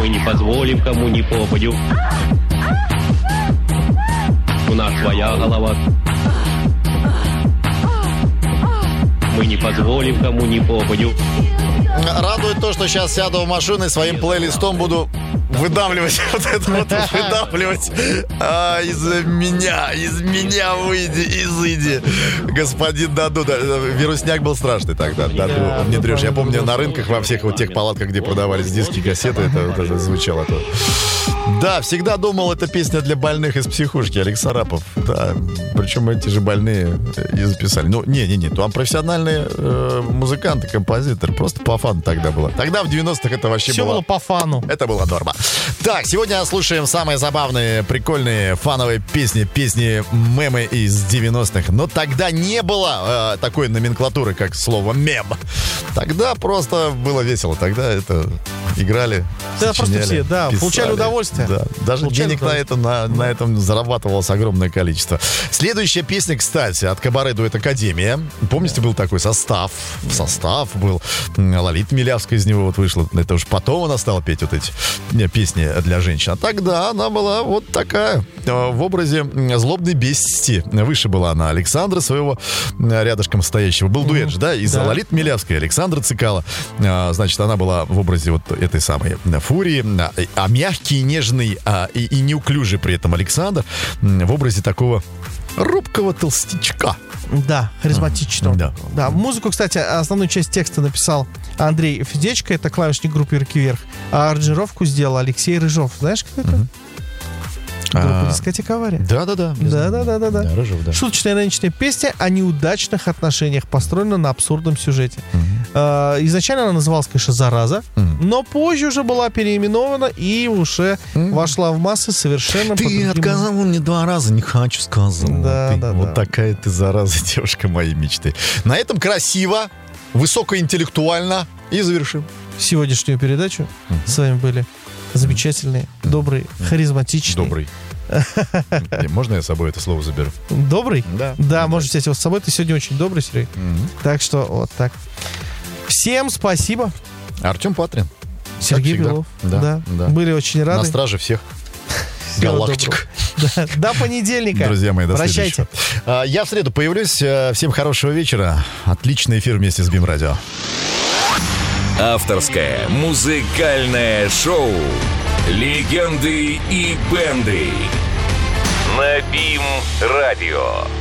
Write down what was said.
Мы не позволим кому ни попадю. У нас своя голова. Мы не позволим кому ни попадю. Радует то, что сейчас сяду в машину и своим плейлистом буду выдавливать вот это вот, выдавливать. Из меня выйди, изыди. Господин Даду. Вирусняк был страшный тогда. Даду внедрешь. Я помню, на рынках во всех вот тех палатках, где продавались диски, кассеты, это звучало. Да, всегда думал, это песня для больных из психушки. Александр Рапов. Да, причем эти же больные и записали. Ну, не, там профессиональные музыканты, композиторы. Просто по фану тогда было. Тогда в 90-х это вообще все было по фану. Это была норма. Так, сегодня слушаем самые забавные, прикольные, фановые песни, мемы из 90-х. Но тогда не было такой номенклатуры, как слово мем. Тогда просто было весело. Тогда это играли, да, сочиняли, просто все, да, писали. получали удовольствие. Да. Даже получали денег на этом зарабатывалось огромное количество. Следующая песня, кстати, от кабаре дуэт «Академия». Помните, был такой состав был. Лолита Милявская из него вот вышла. Это уж потом она стала петь вот эти песни для женщин. А тогда она была вот такая, в образе злобной бести. Выше была она Александра, своего рядышком стоящего. Был дуэт же, да? Из Лолиты Милявской, Александра Цикало. Значит, она была в образе вот этой самой Фурии. А мягкий, нежный и неуклюжий при этом Александр в образе такого робкого толстячка. Да, харизматичного. Да. Музыку, кстати, основную часть текста написал Андрей Федечко, это клавишник группы «Руки вверх», а аранжировку сделал Алексей Рыжов. Знаешь, кто это? Группа «Дискотека Авария». Да. Да. Рыжов, да. Шуточная ироничная песня о неудачных отношениях, построена на абсурдном сюжете. Изначально она называлась, конечно, «Зараза», но позже уже была переименована и уже вошла в массы совершенно по другим... Ты отказал мне 2 раза, не хочу сказать. Да. Вот такая ты зараза, девушка моей мечты. На этом красиво, высокоинтеллектуально и завершим сегодняшнюю передачу. С вами были замечательные, добрые, харизматичные. Добрый. Можно я с собой это слово заберу? Добрый? Да. Можешь взять его с собой. Ты сегодня очень добрый, Сергей. Так что вот так. Всем спасибо. Артем Патрин. Сергей Белов. Да. Были очень рады. На страже всех галактик. До понедельника. Друзья мои, до Прощайте. следующего. Я в среду появлюсь. Всем хорошего вечера. Отличный эфир вместе с БИМ Радио. Авторское музыкальное шоу «Легенды и бенды» на БИМ Радио.